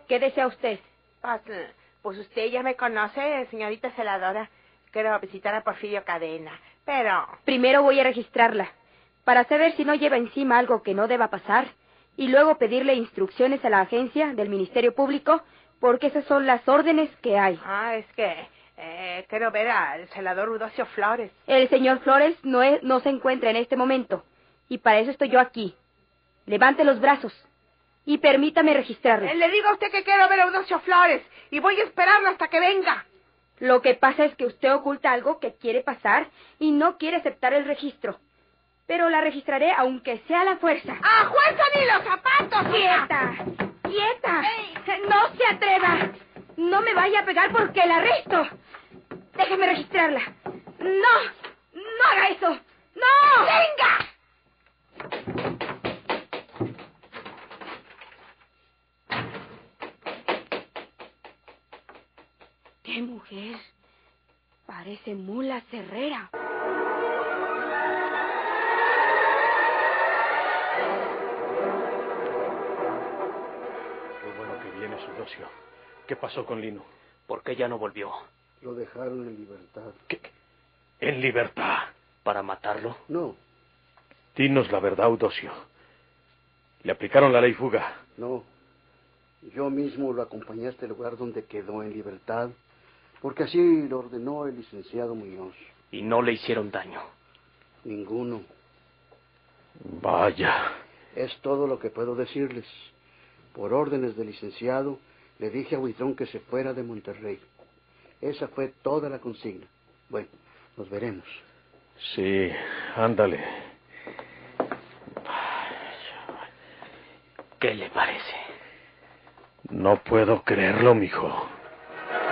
¿Qué desea usted? Pues usted ya me conoce, señorita celadora. Quiero visitar a Porfirio Cadena, pero... Primero voy a registrarla, para saber si no lleva encima algo que no deba pasar, y luego pedirle instrucciones a la agencia del Ministerio Público, porque esas son las órdenes que hay. Es que quiero ver al celador Eudocio Flores. El señor Flores no se encuentra en este momento, y para eso estoy yo aquí. Levante los brazos y permítame registrarla. Le digo a usted que quiero ver a Eudocio Flores, y voy a esperarlo hasta que venga. Lo que pasa es que usted oculta algo que quiere pasar y no quiere aceptar el registro. Pero la registraré aunque sea a la fuerza. ¡A fuerza ni los zapatos! ¡Quieta! ¡Quieta! ¡No se atreva! No me vaya a pegar porque la arresto. Déjeme registrarla. ¡No! ¡No haga eso! ¡No! ¡Venga! ¡Qué mujer! Parece mula cerrera. Qué bueno que vienes, Eudocio. ¿Qué pasó con Lino? ¿Por qué ya no volvió? Lo dejaron en libertad. ¿Qué? ¿En libertad? ¿Para matarlo? No. Dinos la verdad, Eudocio. ¿Le aplicaron la ley fuga? No. Yo mismo lo acompañé hasta el lugar donde quedó en libertad, porque así lo ordenó el licenciado Muñoz. ¿Y no le hicieron daño? Ninguno. Vaya. Es todo lo que puedo decirles. Por órdenes del licenciado, le dije a Huitrón que se fuera de Monterrey. Esa fue toda la consigna. Bueno, nos veremos. Sí, ándale. ¿Qué le parece? No puedo creerlo, mijo.